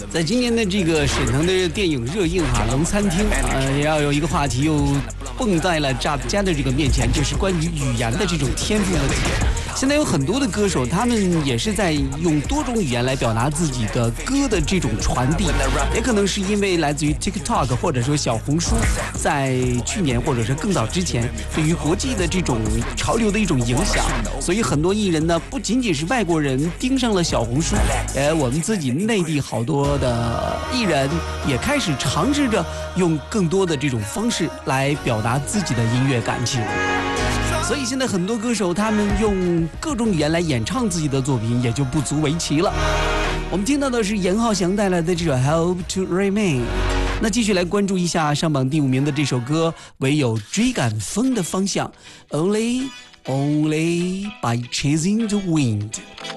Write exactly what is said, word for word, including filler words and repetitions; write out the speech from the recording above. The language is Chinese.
在今年的这个沈腾的电影热映哈，《龙餐厅》呃，也要有一个话题又蹦在了大家的这个面前，就是关于语言的这种天赋问题。现在有很多的歌手，他们也是在用多种语言来表达自己的歌的这种传递，也可能是因为来自于 TikTok 或者说小红书，在去年或者是更早之前，对于国际的这种潮流的一种影响，所以很多艺人呢，不仅仅是外国人盯上了小红书，呃，我们自己内地好多的艺人也开始尝试着用更多的这种方式来表达自己的音乐感情。所以现在很多歌手他们用各种语言来演唱自己的作品，也就不足为奇了。我们听到的是严浩翔带来的这首 Hope to Remain。那继续来关注一下上榜第五名的这首歌，唯有追赶风的方向 Only Only by Chasing the Wind。